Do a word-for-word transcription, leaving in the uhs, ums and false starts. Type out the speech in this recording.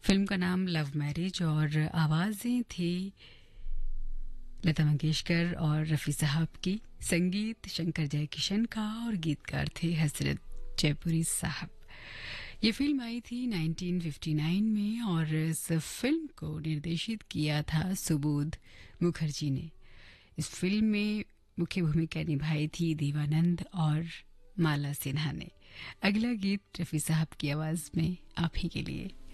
Film का नाम love marriage और आवाज़ें थी लता मंगेशकर और रफ़ी साहब की, संगीत शंकर जयकिशन का और गीतकार थे हसरत जयपुरी साहब। ये फिल्म आई थी उन्नीस सौ उनसठ में और इस फिल्म को निर्देशित किया था सुबोध मुखर्जी ने। इस फिल्म में मुख्य भूमिका निभाई थी देवानंद और माला सिन्हा ने। अगला गीत रफ़ी साहब की आवाज़ में आप ही के लिए।